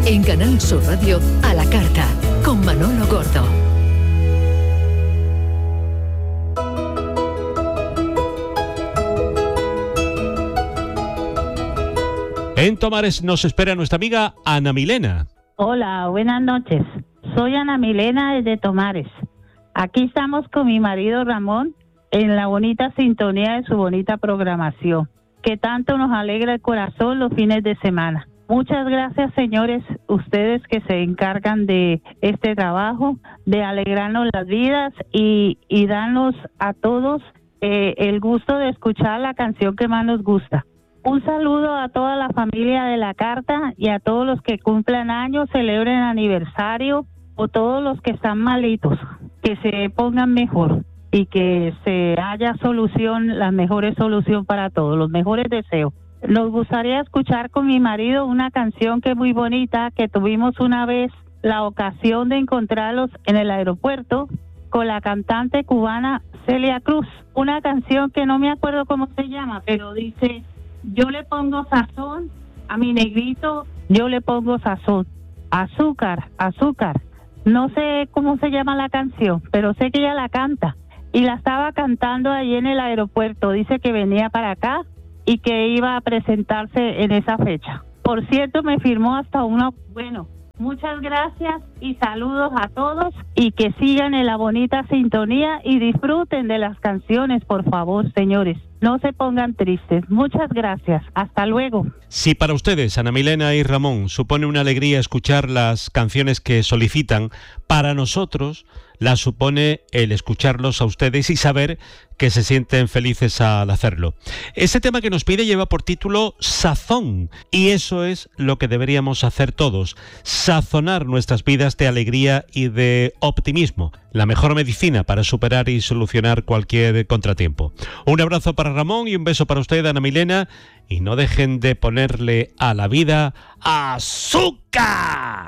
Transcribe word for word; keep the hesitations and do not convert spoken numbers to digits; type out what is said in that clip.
En Canal Sur Radio, a la carta, con Manolo Gordo. En Tomares nos espera nuestra amiga Ana Milena. Hola, buenas noches. Soy Ana Milena desde Tomares. Aquí estamos con mi marido Ramón en la bonita sintonía de su bonita programación, que tanto nos alegra el corazón los fines de semana. Muchas gracias, señores, ustedes que se encargan de este trabajo, de alegrarnos las vidas y, y darnos a todos eh, el gusto de escuchar la canción que más nos gusta. Un saludo a toda la familia de La Carta y a todos los que cumplan años, celebren aniversario o todos los que están malitos, que se pongan mejor y que se haya solución, la mejor solución para todos, los mejores deseos. Nos gustaría escuchar con mi marido una canción que es muy bonita, que tuvimos una vez la ocasión de encontrarlos en el aeropuerto con la cantante cubana Celia Cruz. Una canción que no me acuerdo cómo se llama, pero dice: yo le pongo sazón a mi negrito, yo le pongo sazón, azúcar, azúcar. No sé cómo se llama la canción, pero sé que ella la canta y la estaba cantando ahí en el aeropuerto. Dice que venía para acá y que iba a presentarse en esa fecha. Por cierto, me firmó hasta una... Bueno, muchas gracias y saludos a todos y que sigan en la bonita sintonía y disfruten de las canciones, por favor, señores. No se pongan tristes. Muchas gracias. Hasta luego. Si para ustedes, Ana Milena y Ramón, supone una alegría escuchar las canciones que solicitan, para nosotros la supone el escucharlos a ustedes y saber que se sienten felices al hacerlo. Ese tema que nos pide lleva por título Sazón, y eso es lo que deberíamos hacer todos: sazonar nuestras vidas de alegría y de optimismo, la mejor medicina para superar y solucionar cualquier contratiempo. Un abrazo para Ramón y un beso para usted, Ana Milena, y no dejen de ponerle a la vida azúcar.